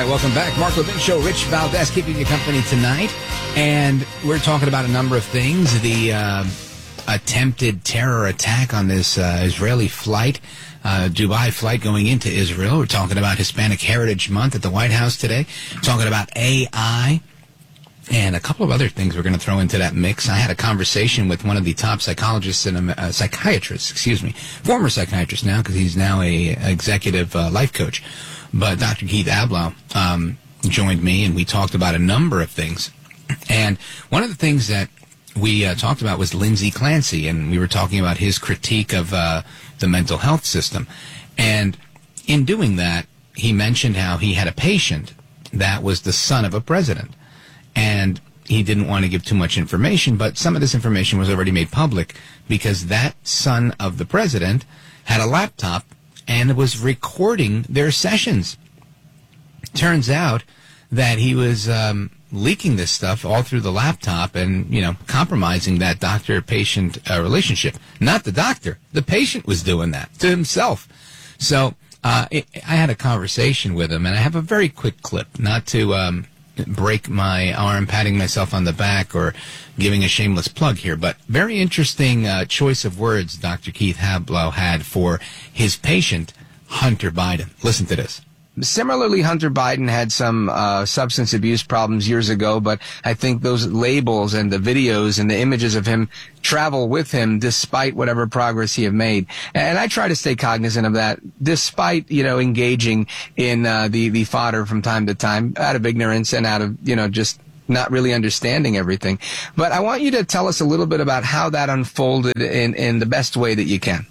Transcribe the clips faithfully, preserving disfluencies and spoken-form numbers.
welcome back. Mark Levin Show, Rich Valdez keeping you company tonight. And we're talking about a number of things. The uh, attempted terror attack on this uh, Israeli flight, uh, Dubai flight going into Israel. We're talking about Hispanic Heritage Month at the White House today. We're talking about A I. And a couple of other things we're going to throw into that mix. I had a conversation with one of the top psychologists and uh, psychiatrists, excuse me, former psychiatrist now, because he's now a executive uh, life coach. But Doctor Keith Ablow um, joined me, and we talked about a number of things. And one of the things that we uh, talked about was Lindsay Clancy, and we were talking about his critique of uh, the mental health system. And in doing that, he mentioned how he had a patient that was the son of a president. And he didn't want to give too much information, but some of this information was already made public because that son of the president had a laptop and was recording their sessions. Turns out that he was um, leaking this stuff all through the laptop and, you know, compromising that doctor-patient uh, relationship. Not the doctor. The patient was doing that to himself. So uh, it, I had a conversation with him, and I have a very quick clip, not to um, break my arm patting myself on the back or giving a shameless plug here, but very interesting uh, choice of words Doctor Keith Ablow had for his patient, Hunter Biden. Listen to this. Similarly, Hunter Biden had some uh, substance abuse problems years ago, but I think those labels and the videos and the images of him travel with him despite whatever progress he have made. And I try to stay cognizant of that, despite, you know, engaging in uh, the, the fodder from time to time out of ignorance and out of, you know, just not really understanding everything. But I want you to tell us a little bit about how that unfolded in, in the best way that you can.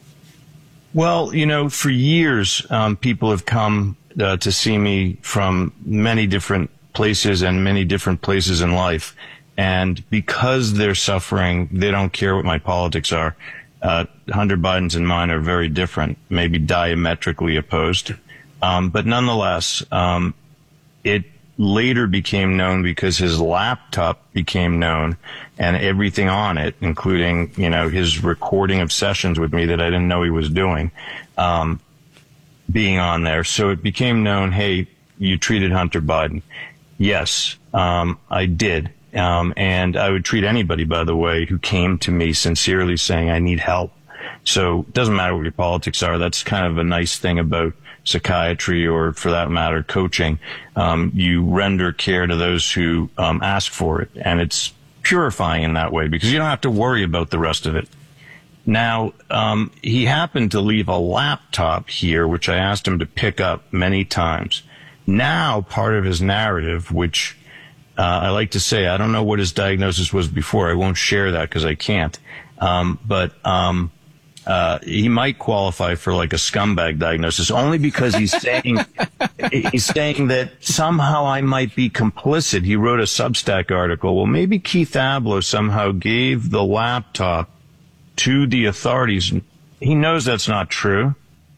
Well, you know, for years, um, people have come uh, to see me from many different places and many different places in life. And because they're suffering, they don't care what my politics are. Uh, Hunter Biden's and mine are very different, maybe diametrically opposed. Um, but nonetheless, um, it later became known because his laptop became known and everything on it, including, you know, his recording of sessions with me that I didn't know he was doing, um, being on there. So it became known, hey, you treated Hunter Biden. Yes, um, I did. Um, and I would treat anybody, by the way, who came to me sincerely saying, I need help. So it doesn't matter what your politics are. That's kind of a nice thing about psychiatry, or for that matter, coaching. Um, you render care to those who um, ask for it, and it's purifying in that way because you don't have to worry about the rest of it. Now, um, he happened to leave a laptop here, which I asked him to pick up many times. Now, part of his narrative, which uh, I like to say, I don't know what his diagnosis was before. I won't share that because I can't. Um, but um, Uh, he might qualify for like a scumbag diagnosis only because he's saying he's saying that somehow I might be complicit. He wrote a Substack article. Well, maybe Keith Ablow somehow gave the laptop to the authorities. He knows that's not true.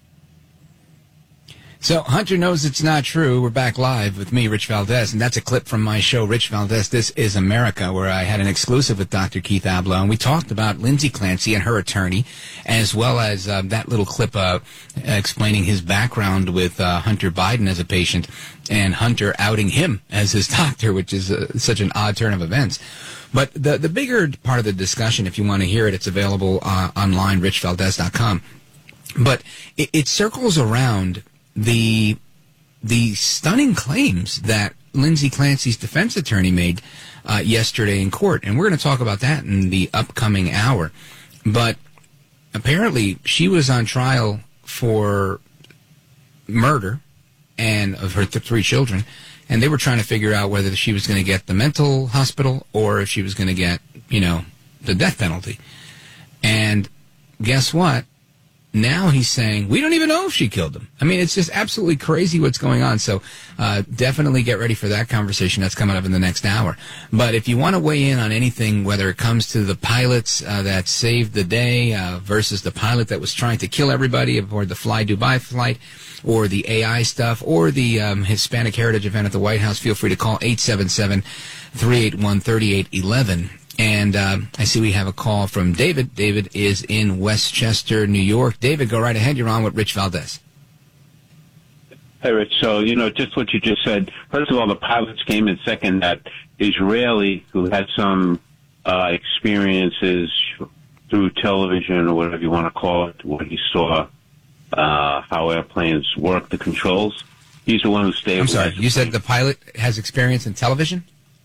So Hunter knows it's not true. We're back live with me, Rich Valdez, and that's a clip from my show, Rich Valdez, This Is America, where I had an exclusive with Doctor Keith Ablow, and we talked about Lindsay Clancy and her attorney, as well as uh, that little clip uh, explaining his background with uh, Hunter Biden as a patient, and Hunter outing him as his doctor, which is uh, such an odd turn of events. But the the bigger part of the discussion, if you want to hear it, it's available uh, online, rich valdez dot com. But it, it circles around the the stunning claims that Lindsay Clancy's defense attorney made uh, yesterday in court. And we're going to talk about that in the upcoming hour. But apparently she was on trial for murder and of her th- three children, and they were trying to figure out whether she was going to get the mental hospital or if she was going to get, you know, the death penalty. And guess what? Now he's saying, we don't even know if she killed him. I mean, it's just absolutely crazy what's going on. So uh, definitely get ready for that conversation. That's coming up in the next hour. But if you want to weigh in on anything, whether it comes to the pilots uh, that saved the day uh, versus the pilot that was trying to kill everybody aboard the Fly Dubai flight, or the A I stuff, or the um, Hispanic Heritage event at the White House, feel free to call eight seven seven, three eight one, three eight one one. And uh, I see we have a call from David. David is in Westchester, New York. David, go right ahead. You're on with Rich Valdez. Hey, Rich. So, you know, just what you just said. First of all, the pilots came in. Second, that Israeli who had some uh, experiences through television or whatever you want to call it, where he saw uh, how airplanes work, the controls. He's the one who stayed. I'm sorry. You said the pilot has experience in television?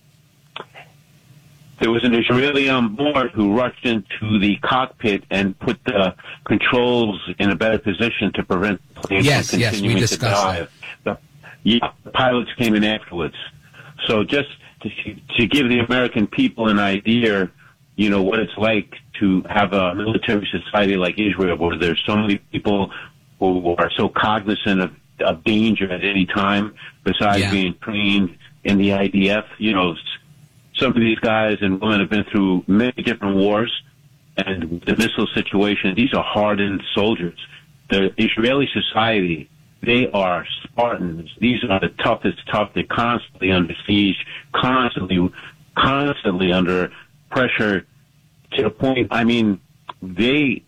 There was an Israeli on board who rushed into the cockpit and put the controls in a better position to prevent the plane yes, from continuing yes, we to discussed dive. The, yeah, the pilots came in afterwards. So just to, to give the American people an idea, you know, what it's like to have a military society like Israel, where there's so many people who are so cognizant of, of danger at any time, besides yeah. being trained in the I D F, you know. Some of these guys and women have been through many different wars, and the missile situation, these are hardened soldiers. The Israeli society, they are Spartans. These are the toughest tough. They're constantly under siege, constantly, constantly under pressure, to the point, I mean, they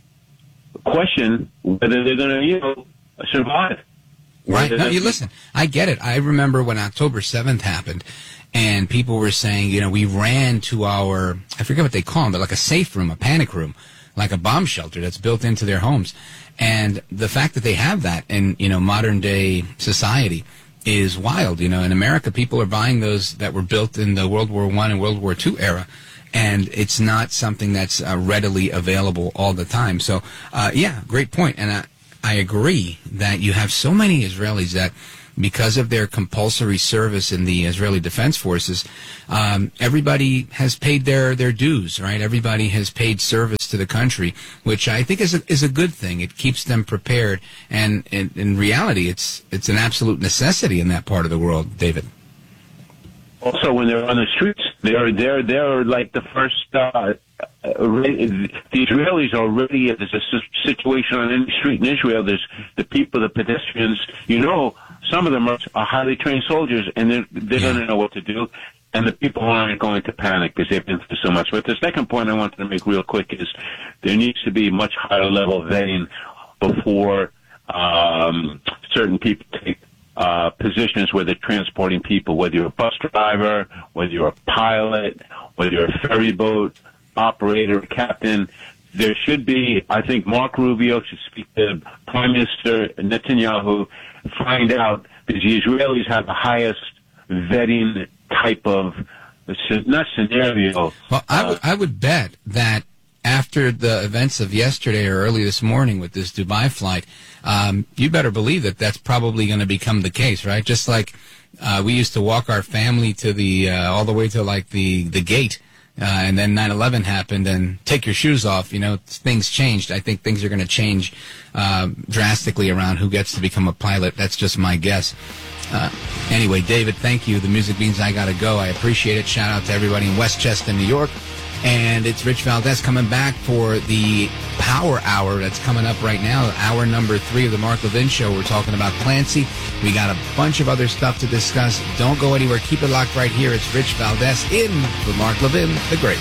question whether they're going to, you know, survive. Right. No, you listen, I get it. I remember when October seventh happened, and people were saying, you know, we ran to our, I forget what they call them, but like a safe room, a panic room, like a bomb shelter that's built into their homes. And the fact that they have that in, you know, modern day society is wild. You know, in America, people are buying those that were built in the World War One and World War Two era. And it's not something that's uh, readily available all the time. So, uh, yeah, great point. And I, I agree that you have so many Israelis that, because of their compulsory service in the Israeli Defense Forces, um, everybody has paid their, their dues, right? Everybody has paid service to the country, which I think is a, is a good thing. It keeps them prepared. And in, in reality, it's it's an absolute necessity in that part of the world, David. Also, when they're on the streets, they're they're they're like the first. Uh, the Israelis are already. If there's a situation on any street in Israel, there's the people, the pedestrians. You know, some of them are, are highly trained soldiers, and they're they're yeah. going to know what to do. And the people aren't going to panic because they've been through so much. But the second point I wanted to make real quick is there needs to be much higher level vetting before um, certain people take Uh, positions where they're transporting people, whether you're a bus driver, whether you're a pilot, whether you're a ferry boat operator, captain. There should be, I think Mark Rubio should speak to Prime Minister Netanyahu, find out, because the Israelis have the highest vetting type of, not scenario. Well, I would, I would bet that after the events of yesterday or early this morning with this Dubai flight, um, you better believe that that's probably going to become the case, right? Just like uh, we used to walk our family to the uh, all the way to like the the gate, uh, and then nine eleven happened, and take your shoes off. You know, things changed. I think things are going to change uh, drastically around who gets to become a pilot. That's just my guess. Uh, anyway, David, thank you. The music means I got to go. I appreciate it. Shout out to everybody in Westchester, New York. And it's Rich Valdez coming back for the Power Hour that's coming up right now, hour number three of the Mark Levin Show. We're talking about Clancy. We got a bunch of other stuff to discuss. Don't go anywhere. Keep it locked right here. It's Rich Valdez in for Mark Levin, the Great.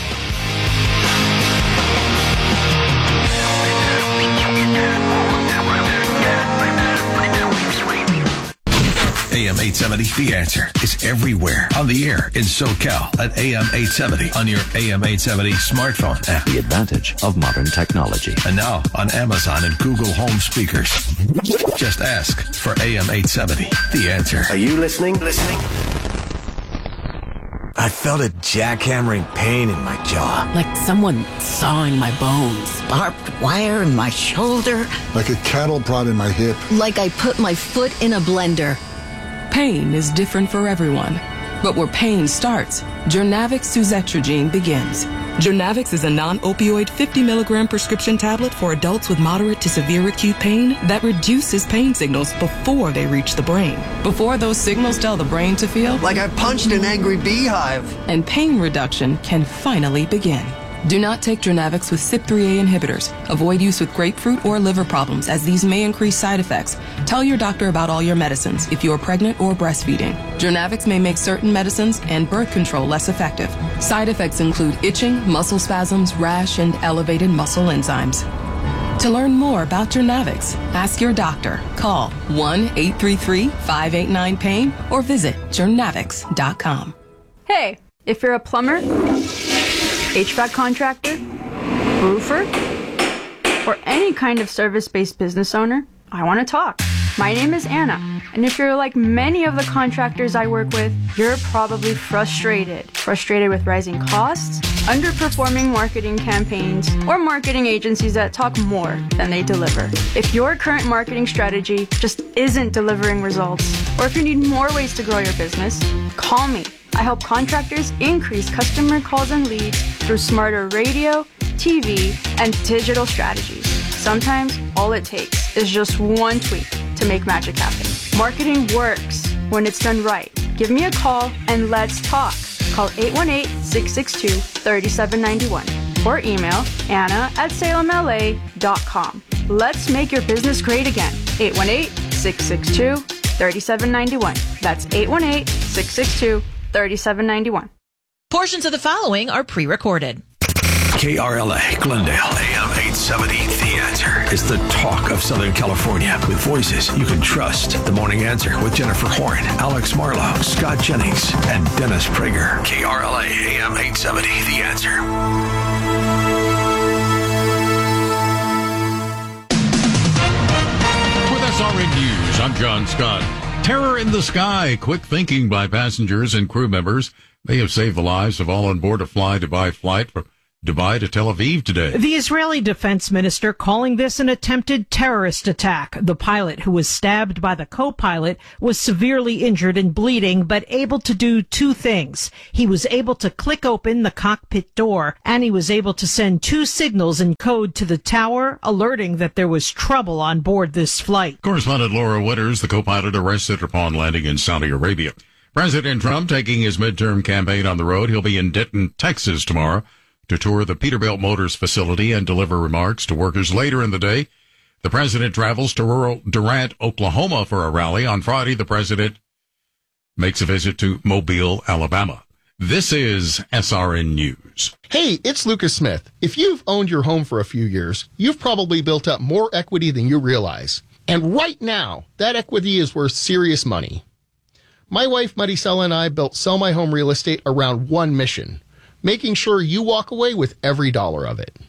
A M eight seventy, The Answer is everywhere on the air in SoCal at A M eight seventy on your A M eight seventy smartphone app. The advantage of modern technology. And now on Amazon and Google Home speakers. Just ask for A M eight seventy, The Answer. Are you listening? Listening? I felt a jackhammering pain in my jaw. Like someone sawing my bones. Barbed wire in my shoulder. Like a cattle prod in my hip. Like I put my foot in a blender. Pain is different for everyone, but where pain starts, Journavx Suzetrigine begins. Journavx is a non-opioid fifty milligram prescription tablet for adults with moderate to severe acute pain that reduces pain signals before they reach the brain. Before those signals tell the brain to feel like I punched an angry beehive. And pain reduction can finally begin. Do not take Journavx with C Y P three A inhibitors. Avoid use with grapefruit or liver problems, as these may increase side effects. Tell your doctor about all your medicines if you are pregnant or breastfeeding. Journavx may make certain medicines and birth control less effective. Side effects include itching, muscle spasms, rash, and elevated muscle enzymes. To learn more about Jernavix, ask your doctor. Call one eight three three, five eight nine, pain or visit Jernavix dot com. Hey, if you're a plumber, H V A C contractor, roofer, or any kind of service-based business owner, I want to talk. My name is Anna, and if you're like many of the contractors I work with, you're probably frustrated. Frustrated with rising costs, underperforming marketing campaigns, or marketing agencies that talk more than they deliver. If your current marketing strategy just isn't delivering results, or if you need more ways to grow your business, call me. I help contractors increase customer calls and leads through smarter radio, T V, and digital strategies. Sometimes all it takes is just one tweak to make magic happen. Marketing works when it's done right. Give me a call and let's talk. Call eight one eight, six six two, three seven nine one or email Anna at salem L A dot com. Let's make your business great again. eight one eight, six six two, three seven nine one. That's eight one eight, six six two, three seven nine one. Portions of the following are pre-recorded. K R L A, Glendale, A M eight seventy. The Answer is the talk of Southern California with voices you can trust. The Morning Answer with Jennifer Horn, Alex Marlowe, Scott Jennings, and Dennis Prager. K R L A, A M eight seventy. The Answer. With S R N News, I'm John Scott. Terror in the sky. Quick thinking by passengers and crew members may have saved the lives of all on board a Fly Dubai flight from Dubai to Tel Aviv today. The Israeli defense minister calling this an attempted terrorist attack. The pilot, who was stabbed by the co-pilot, was severely injured and bleeding, but able to do two things. He was able to click open the cockpit door, and he was able to send two signals in code to the tower, alerting that there was trouble on board this flight. Correspondent Laura Winters, the co-pilot, arrested upon landing in Saudi Arabia. President Trump taking his midterm campaign on the road. He'll be in Denton, Texas tomorrow to tour the Peterbilt Motors facility and deliver remarks to workers. Later in the day, the president travels to rural Durant, Oklahoma for a rally. On Friday, the president makes a visit to Mobile, Alabama. This is S R N News. Hey, it's Lucas Smith. If you've owned your home for a few years, you've probably built up more equity than you realize. And right now, that equity is worth serious money. My wife, Maricela, and I built Sell My Home Real Estate around one mission: making sure you walk away with every dollar of it.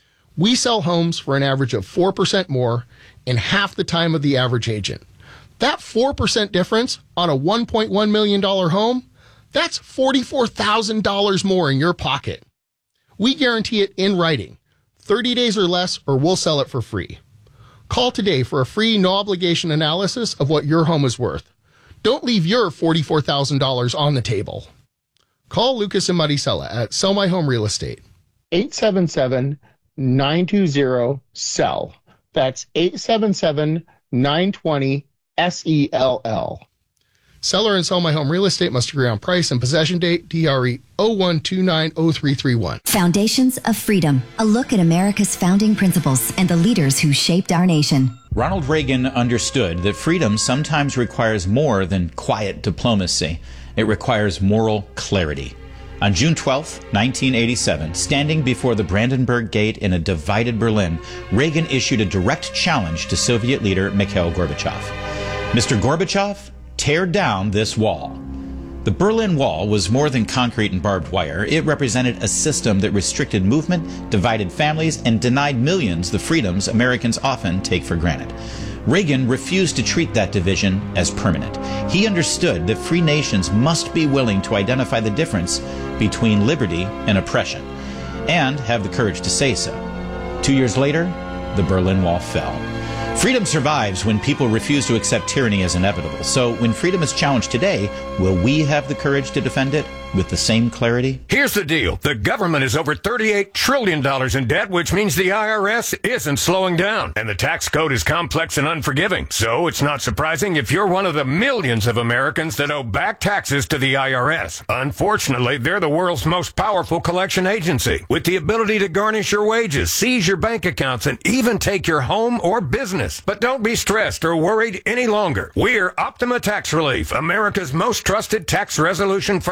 We sell homes for an average of four percent more in half the time of the average agent. That four percent difference on a one point one million dollars home, that's forty-four thousand dollars more in your pocket. We guarantee it in writing, thirty days or less, or we'll sell it for free. Call today for a free, no-obligation analysis of what your home is worth. Don't leave your forty-four thousand dollars on the table. Call Lucas and Maricela at Sell My Home Real Estate. eight seven seven, nine two zero, S E L L. That's eight seven seven, nine two zero, S E L L. Seller and Sell My Home Real Estate must agree on price and possession date. D R E zero one two nine zero three three one. Foundations of Freedom. A look at America's founding principles and the leaders who shaped our nation. Ronald Reagan understood that freedom sometimes requires more than quiet diplomacy. It requires moral clarity. On June twelfth, nineteen eighty-seven, standing before the Brandenburg Gate in a divided Berlin, Reagan issued a direct challenge to Soviet leader Mikhail Gorbachev. Mister Gorbachev, tear down this wall. The Berlin Wall was more than concrete and barbed wire. It represented a system that restricted movement, divided families, and denied millions the freedoms Americans often take for granted. Reagan refused to treat that division as permanent. He understood that free nations must be willing to identify the difference between liberty and oppression, and have the courage to say so. Two years later, the Berlin Wall fell. Freedom survives when people refuse to accept tyranny as inevitable. So when freedom is challenged today, will we have the courage to defend it with the same clarity? Here's the deal. The government is over thirty-eight trillion dollars in debt, which means the I R S isn't slowing down. And the tax code is complex and unforgiving. So it's not surprising if you're one of the millions of Americans that owe back taxes to the I R S. Unfortunately, they're the world's most powerful collection agency, with the ability to garnish your wages, seize your bank accounts, and even take your home or business. But don't be stressed or worried any longer. We're Optima Tax Relief, America's most trusted tax resolution firm. We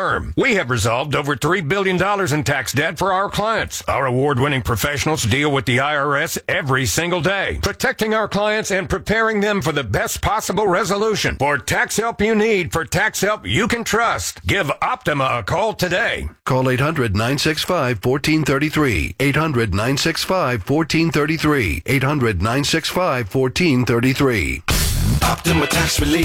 We have resolved over three billion dollars in tax debt for our clients. Our award-winning professionals deal with the I R S every single day, protecting our clients and preparing them for the best possible resolution. For tax help you need, for tax help you can trust, give Optima a call today. Call eight hundred, nine six five, one four three three. eight hundred, nine six five, one four three three. eight hundred, nine six five, one four three three. Optima Tax Relief.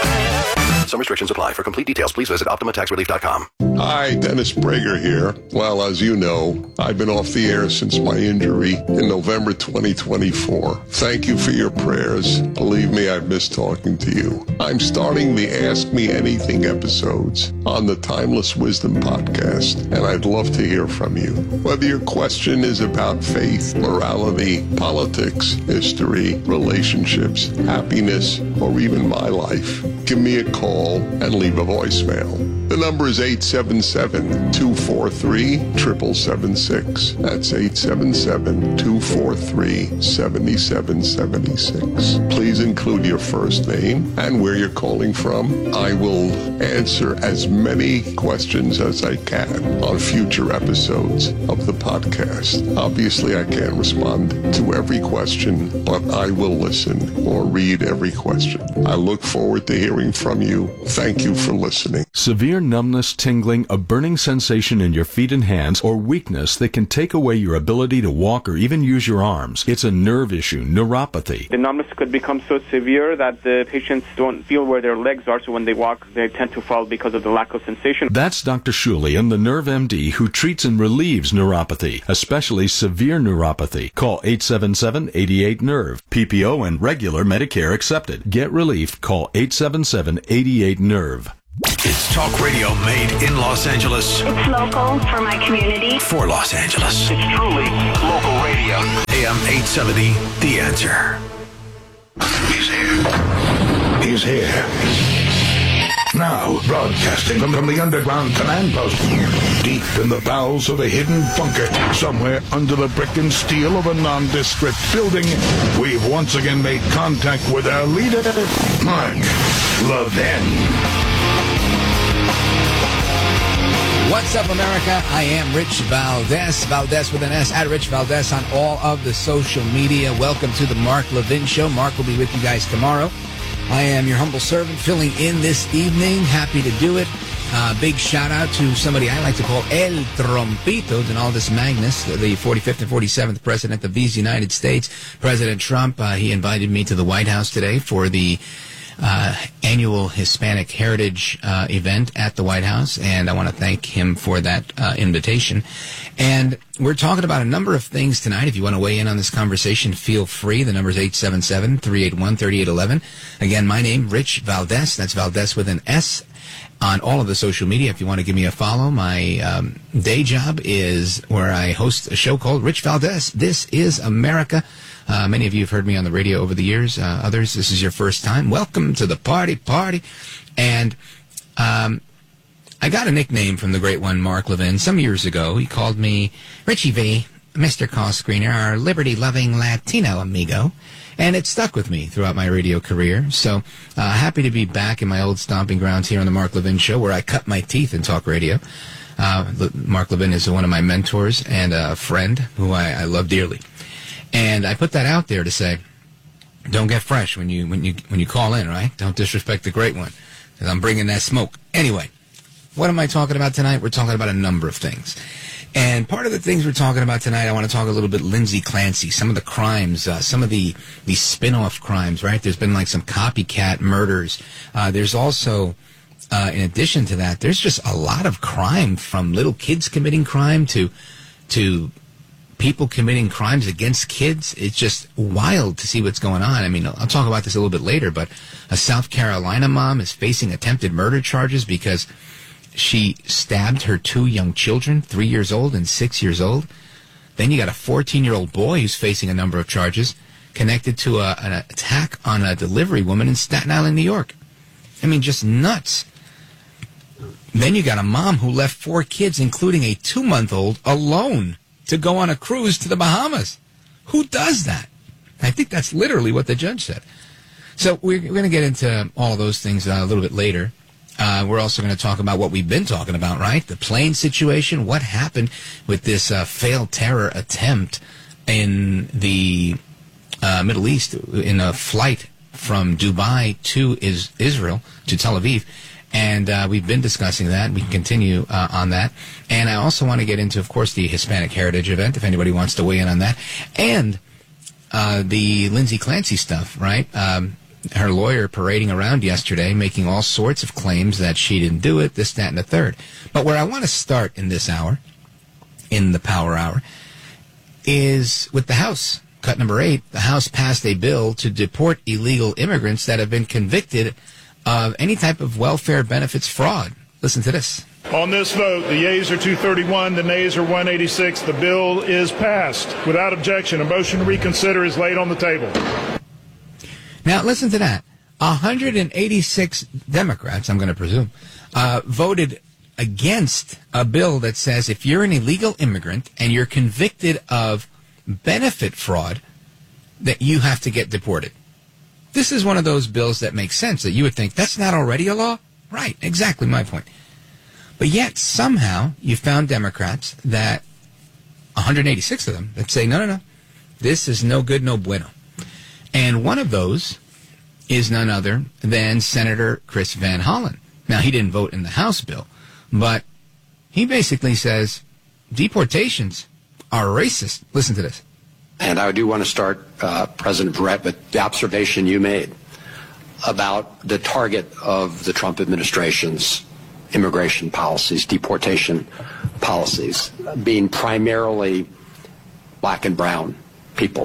Some restrictions apply. For complete details, please visit Optima Tax Relief dot com. Hi, Dennis Prager here. Well, as you know, I've been off the air since my injury in November twenty twenty-four. Thank you for your prayers. Believe me, I've missed talking to you. I'm starting the Ask Me Anything episodes on the Timeless Wisdom podcast, and I'd love to hear from you. Whether your question is about faith, morality, politics, history, relationships, happiness, or even my life, give me a call and leave a voicemail. The number is eight seven seven, two four three, seven seven seven six. That's eight seven seven, two four three, seven seven seven six. Please include your first name and where you're calling from. I will answer as many questions as I can on future episodes of the podcast. Obviously, I can't respond to every question, but I will listen or read every question. I look forward to hearing from you. Thank you for listening. Severe numbness, tingling, a burning sensation in your feet and hands, or weakness that can take away your ability to walk or even use your arms. It's a nerve issue, neuropathy. The numbness could become so severe that the patients don't feel where their legs are, so when they walk, they tend to fall because of the lack of sensation. That's Doctor Shulian, the Nerve M D, who treats and relieves neuropathy, especially severe neuropathy. Call eight seven seven, eight eight, nerve. P P O and regular Medicare accepted. Get relief. Call eight seven seven, eight eight, nerve. It's talk radio made in Los Angeles. It's local for my community. For Los Angeles. It's truly local radio. A M eight seventy, The Answer. He's here. He's here. Now, broadcasting from, from the underground command post, deep in the bowels of a hidden bunker, somewhere under the brick and steel of a nondescript building, we've once again made contact with our leader, Mark Levin. What's up, America? I am Rich Valdez, Valdez with an S, at Rich Valdez on all of the social media. Welcome to the Mark Levin Show. Mark will be with you guys tomorrow. I am your humble servant filling in this evening. Happy to do it. Uh, big shout out to somebody I like to call El Trompito, Donaldus Magnus, the forty-fifth and forty-seventh President of these United States. President Trump, uh, he invited me to the White House today for the Uh, annual Hispanic Heritage uh, event at the White House, and I want to thank him for that uh, invitation. And we're talking about a number of things tonight. If you want to weigh in on this conversation, feel free. The number is eight seven seven, three eight one, three eight one one. Again, my name, Rich Valdez. That's Valdez with an S on all of the social media. If you want to give me a follow, my um, day job is where I host a show called Rich Valdez. This is America. Uh, many of you have heard me on the radio over the years. Uh, others, this is your first time. Welcome to the party, party. And um, I got a nickname from the great one, Mark Levin, some years ago. He called me Richie V, Mister Call Screener, our liberty-loving Latino amigo. And it stuck with me throughout my radio career. So uh, happy to be back in my old stomping grounds here on the Mark Levin Show, where I cut my teeth in talk radio. Uh, Mark Levin is one of my mentors and a friend who I, I love dearly. And I put that out there to say, don't get fresh when you when you when you call in, right? Don't disrespect the great one, because I'm bringing that smoke. Anyway, what am I talking about tonight? We're talking about a number of things. And part of the things we're talking about tonight, I want to talk a little bit Lindsay Clancy, some of the crimes, uh, some of the, the spin-off crimes, right? There's been like some copycat murders. Uh, there's also, uh, in addition to that, there's just a lot of crime, from little kids committing crime to to people committing crimes against kids. It's just wild to see what's going on. I mean, I'll talk about this a little bit later, but a South Carolina mom is facing attempted murder charges because she stabbed her two young children, three years old and six years old. Then you got a fourteen-year-old boy who's facing a number of charges connected to a, an attack on a delivery woman in Staten Island, New York. I mean, just nuts. Then you got a mom who left four kids, including a two-month-old, alone to go on a cruise to the Bahamas. Who does that? I think that's literally what the judge said. So we're, we're going to get into all of those things uh, a little bit later. Uh, we're also going to talk about what we've been talking about, right? The plane situation. What happened with this uh, failed terror attempt in the uh, Middle East in a flight from Dubai to is- Israel, to Tel Aviv. And uh, we've been discussing that. We can continue uh, on that. And I also want to get into, of course, the Hispanic Heritage event, if anybody wants to weigh in on that. And uh, the Lindsay Clancy stuff, right? Um, her lawyer parading around yesterday, making all sorts of claims that she didn't do it, this, that, and the third. But where I want to start in this hour, in the Power Hour, is with the House. Cut number eight, the House passed a bill to deport illegal immigrants that have been convicted of any type of welfare benefits fraud. Listen to this. On this vote, the yeas are two thirty-one, the nays are one eighty-six. The bill is passed. Without objection, a motion to reconsider is laid on the table. Now, listen to that. one hundred eighty-six Democrats, I'm going to presume, uh, voted against a bill that says if you're an illegal immigrant and you're convicted of benefit fraud, that you have to get deported. This is one of those bills that makes sense, that you would think, that's not already a law? Right, exactly my point. But yet, somehow, you found Democrats that, one hundred eighty-six of them, that say, no, no, no, this is no good, no bueno. And one of those is none other than Senator Chris Van Hollen. Now, he didn't vote in the House bill, but he basically says deportations are racist. Listen to this. And I do want to start, uh, President Barrett, with the observation you made about the target of the Trump administration's immigration policies, deportation policies, being primarily black and brown people.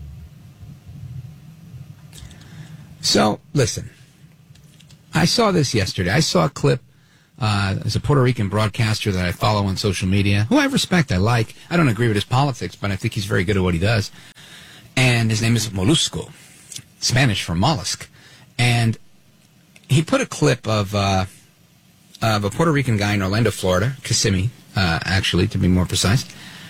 So, listen, I saw this yesterday. I saw a clip. Uh, there's a Puerto Rican broadcaster that I follow on social media, who I respect, I like. I don't agree with his politics, but I think he's very good at what he does. And his name is Molusco, Spanish for mollusk. And he put a clip of uh, of a Puerto Rican guy in Orlando, Florida, Kissimmee, uh, actually, to be more precise,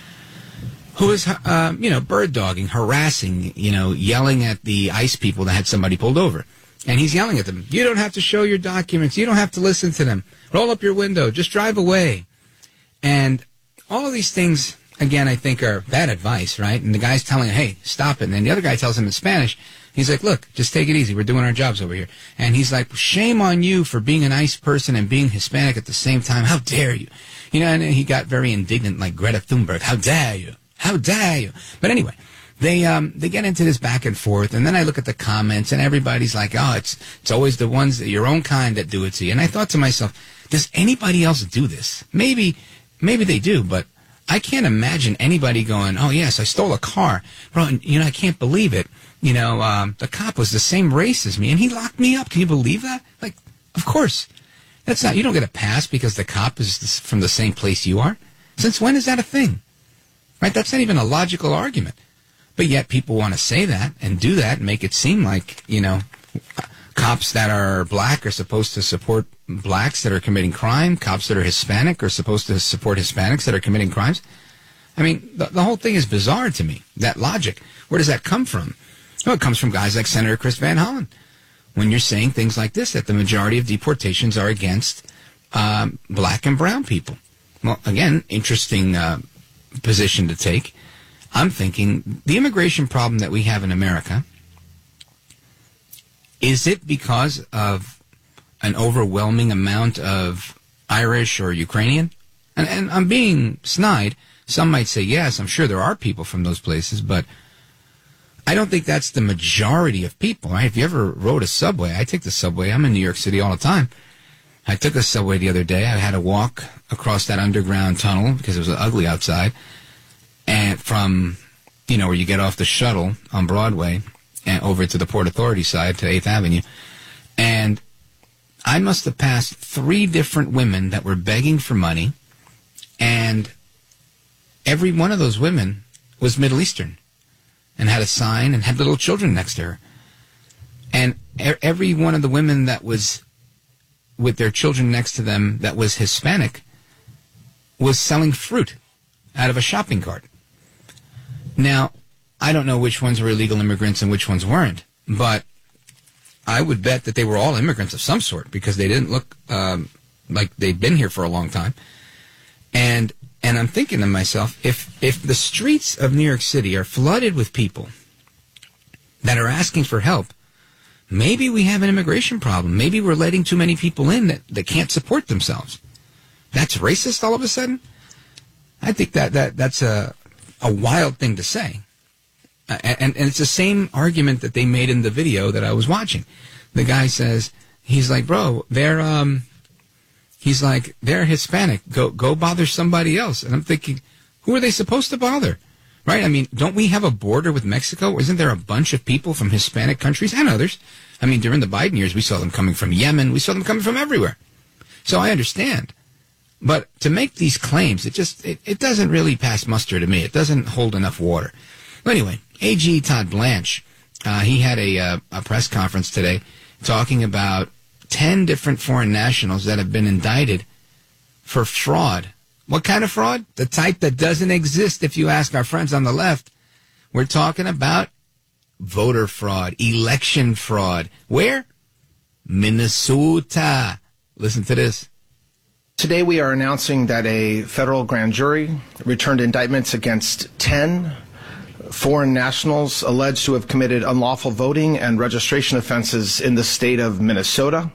who was, uh, you know, bird dogging, harassing, you know, yelling at the ICE people that had somebody pulled over. And he's yelling at them, you don't have to show your documents, you don't have to listen to them, roll up your window, just drive away. And all of these things, again, I think are bad advice, right? And the guy's telling him, hey, stop it. And then the other guy tells him in Spanish, he's like, look, just take it easy, we're doing our jobs over here. And he's like, shame on you for being an ICE person and being Hispanic at the same time, how dare you? You know, and he got very indignant, like Greta Thunberg, how dare you? How dare you? But anyway, they um they get into this back and forth, and then I look at the comments, and everybody's like, oh, it's it's always the ones, your own kind, that do it to you. And I thought to myself, does anybody else do this? Maybe, maybe they do, but I can't imagine anybody going, oh, yes, I stole a car. Bro, you know, I can't believe it. You know, um, the cop was the same race as me, and he locked me up. Can you believe that? Like, of course. That's not, you don't get a pass because the cop is from the same place you are. Since when is that a thing? Right? That's not even a logical argument. But yet people want to say that and do that and make it seem like, you know, cops that are black are supposed to support blacks that are committing crime. Cops that are Hispanic are supposed to support Hispanics that are committing crimes. I mean, the, the whole thing is bizarre to me, that logic. Where does that come from? Well, it comes from guys like Senator Chris Van Hollen. When you're saying things like this, that the majority of deportations are against um, black and brown people. Well, again, interesting uh position to take. I'm thinking the immigration problem that we have in America, is it because of an overwhelming amount of Irish or Ukrainian? And, and I'm being snide. Some might say, yes, I'm sure there are people from those places, but I don't think that's the majority of people, right? If you ever rode a subway, I take the subway. I'm in New York City all the time. I took a subway the other day. I had to walk across that underground tunnel because it was ugly outside. And from, you know, where you get off the shuttle on Broadway and over to the Port Authority side to eighth Avenue. And I must have passed three different women that were begging for money. And every one of those women was Middle Eastern and had a sign and had little children next to her. And every one of the women that was with their children next to them that was Hispanic was selling fruit out of a shopping cart. Now, I don't know which ones were illegal immigrants and which ones weren't, but I would bet that they were all immigrants of some sort because they didn't look um, like they'd been here for a long time. And and I'm thinking to myself, if if the streets of New York City are flooded with people that are asking for help, maybe we have an immigration problem. Maybe we're letting too many people in that, that can't support themselves. That's racist all of a sudden? I think that, that that's a a wild thing to say. Uh, and, and it's the same argument that they made in the video that I was watching. The guy says, he's like, bro, they're, um, he's like, they're Hispanic. Go, go bother somebody else. And I'm thinking, who are they supposed to bother? Right? I mean, don't we have a border with Mexico? Isn't there a bunch of people from Hispanic countries and others? I mean, during the Biden years, we saw them coming from Yemen. We saw them coming from everywhere. So I understand. But to make these claims, it just, it, it doesn't really pass muster to me. It doesn't hold enough water. But anyway, A G Todd Blanche, uh, he had a, uh, a press conference today talking about ten different foreign nationals that have been indicted for fraud. What kind of fraud? The type that doesn't exist if you ask our friends on the left. We're talking about voter fraud, election fraud. Where? Minnesota. Listen to this. Today we are announcing that a federal grand jury returned indictments against ten foreign nationals alleged to have committed unlawful voting and registration offenses in the state of Minnesota.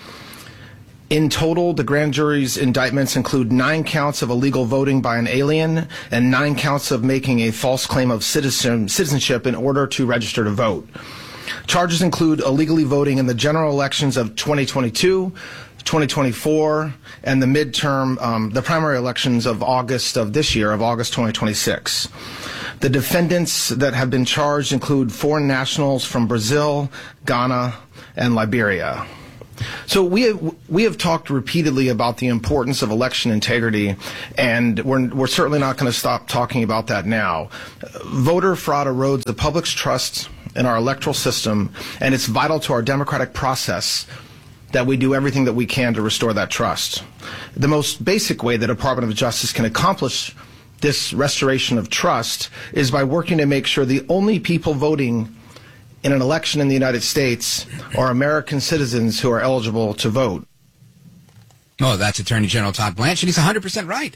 In total, the grand jury's indictments include nine counts of illegal voting by an alien and nine counts of making a false claim of citizen, citizenship in order to register to vote. Charges include illegally voting in the general elections of twenty twenty-two, twenty twenty-four, and the midterm, um, the primary elections of August of this year, of August twenty twenty-six. The defendants that have been charged include foreign nationals from Brazil, Ghana, and Liberia. So we have, we have talked repeatedly about the importance of election integrity, and we're, we're certainly not going to stop talking about that now. Voter fraud erodes the public's trust in our electoral system, and it's vital to our democratic process that we do everything that we can to restore that trust. The most basic way the Department of Justice can accomplish this restoration of trust is by working to make sure the only people voting in an election in the United States are American citizens who are eligible to vote. Oh, that's Attorney General Todd Blanche, and he's one hundred percent right.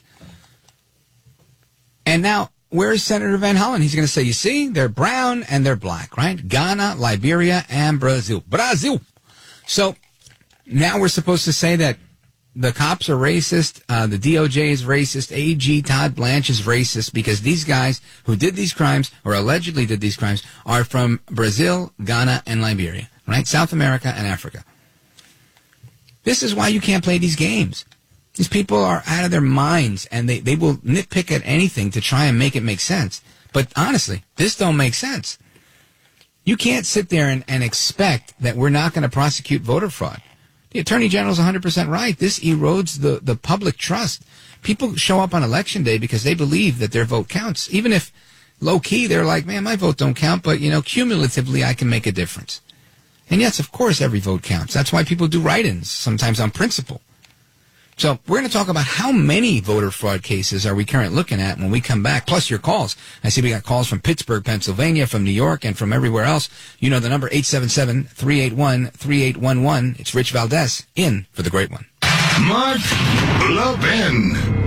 And now, where is Senator Van Hollen? He's going to say, you see, they're brown and they're black, right? Ghana, Liberia, and Brazil. Brazil. So now we're supposed to say that the cops are racist, uh, the D O J is racist, A G Todd Blanche is racist because these guys who did these crimes or allegedly did these crimes are from Brazil, Ghana, and Liberia, right? South America and Africa. This is why you can't play these games. These people are out of their minds, and they, they will nitpick at anything to try and make it make sense. But honestly, this don't make sense. You can't sit there and, and expect that we're not going to prosecute voter fraud. The Attorney General is one hundred percent right. This erodes the, the public trust. People show up on Election Day because they believe that their vote counts. Even if low-key they're like, man, my vote don't count, but, you know, cumulatively I can make a difference. And yes, of course, every vote counts. That's why people do write-ins, sometimes on principle. So we're going to talk about how many voter fraud cases are we currently looking at when we come back, plus your calls. I see we got calls from Pittsburgh, Pennsylvania, from New York, and from everywhere else. You know the number, eight seven seven, three eight one, three eight one one. It's Rich Valdez in for the great one. Mark Levin.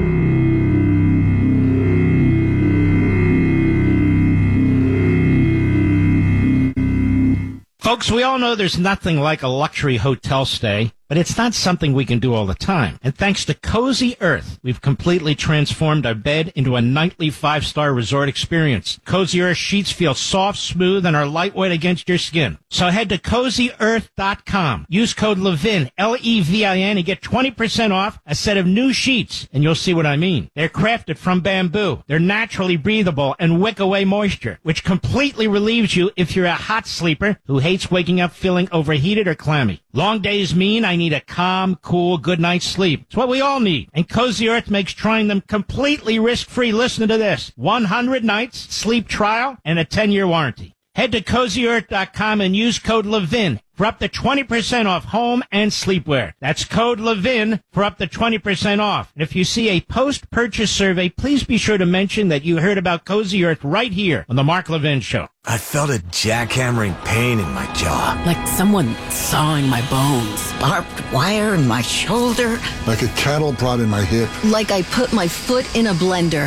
Folks, we all know there's nothing like a luxury hotel stay, but it's not something we can do all the time. And thanks to Cozy Earth, we've completely transformed our bed into a nightly five-star resort experience. Cozy Earth sheets feel soft, smooth, and are lightweight against your skin. So head to cozy earth dot com. Use code LEVIN, L E V I N, and get twenty percent off a set of new sheets, and you'll see what I mean. They're crafted from bamboo. They're naturally breathable and wick away moisture, which completely relieves you if you're a hot sleeper who hates waking up feeling overheated or clammy. Long days mean I need a calm, cool, good night's sleep. It's what we all need. And Cozy Earth makes trying them completely risk-free. Listen to this. one hundred nights, sleep trial, and a ten-year warranty. Head to cozy earth dot com and use code Levin for up to twenty percent off home and sleepwear. That's code Levin for up to twenty percent off. And if you see a post-purchase survey, please be sure to mention that you heard about Cozy Earth right here on the Mark Levin Show. I felt a jackhammering pain in my jaw. Like someone sawing my bones. Barbed wire in my shoulder. Like a cattle prod in my hip. Like I put my foot in a blender.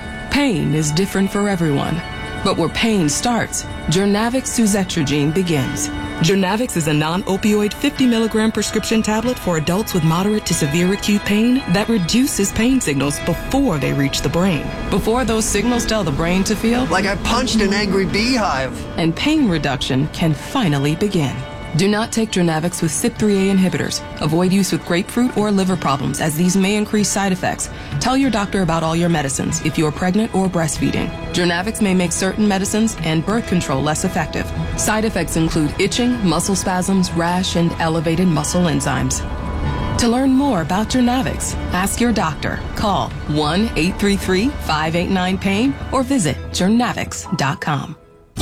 Pain is different for everyone. But where pain starts, Journavx suzetrigine begins. Journavx is a non-opioid fifty milligram prescription tablet for adults with moderate to severe acute pain that reduces pain signals before they reach the brain. Before those signals tell the brain to feel like I punched an angry beehive. And pain reduction can finally begin. Do not take Journavx with C Y P three A inhibitors. Avoid use with grapefruit or liver problems, as these may increase side effects. Tell your doctor about all your medicines if you are pregnant or breastfeeding. Journavx may make certain medicines and birth control less effective. Side effects include itching, muscle spasms, rash, and elevated muscle enzymes. To learn more about Journavx, ask your doctor. Call one eight three three, five eight nine, pain or visit journavx dot com.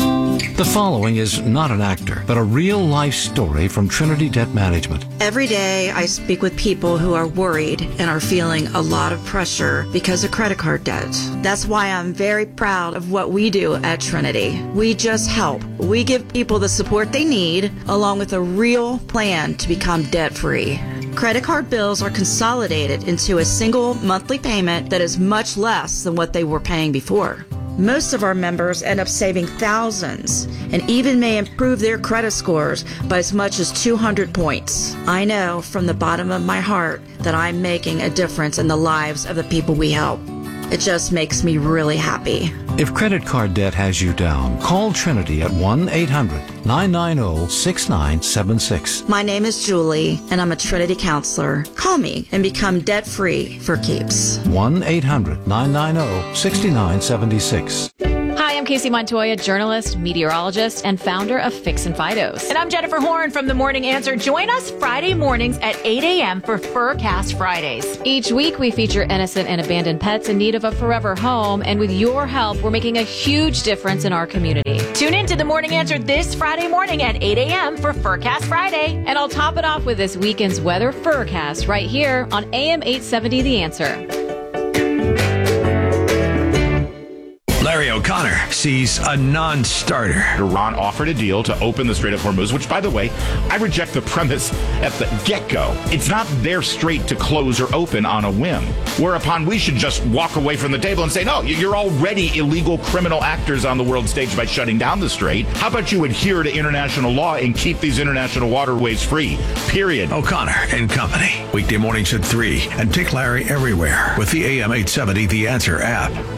The following is not an actor, but a real-life story from Trinity Debt Management. Every day I speak with people who are worried and are feeling a lot of pressure because of credit card debt. That's why I'm very proud of what we do at Trinity. We just help. We give people the support they need, along with a real plan to become debt-free. Credit card bills are consolidated into a single monthly payment that is much less than what they were paying before. Most of our members end up saving thousands and even may improve their credit scores by as much as two hundred points. I know from the bottom of my heart that I'm making a difference in the lives of the people we help. It just makes me really happy. If credit card debt has you down, call Trinity at one eight hundred, nine nine zero, six nine seven six. My name is Julie, and I'm a Trinity counselor. Call me and become debt-free for keeps. one eight hundred, nine nine zero, six nine seven six. Hi, I'm Casey Montoya, journalist, meteorologist, and founder of Fix and Fidos. And I'm Jennifer Horn from The Morning Answer. Join us Friday mornings at eight a.m. for Furcast Fridays. Each week, we feature innocent and abandoned pets in need of a forever home. And with your help, we're making a huge difference in our community. Tune in to The Morning Answer this Friday morning at eight a.m. for Furcast Friday. And I'll top it off with this weekend's weather Furcast right here on A M eight seventy The Answer. Larry O'Connor sees a non-starter. Iran offered a deal to open the Strait of Hormuz, which, by the way, I reject the premise at the get-go. It's not their strait to close or open on a whim, whereupon we should just walk away from the table and say, no, you're already illegal criminal actors on the world stage by shutting down the strait. How about you adhere to international law and keep these international waterways free, period. O'Connor and Company, weekday mornings at three, and take Larry everywhere with the A M eight seventy The Answer app.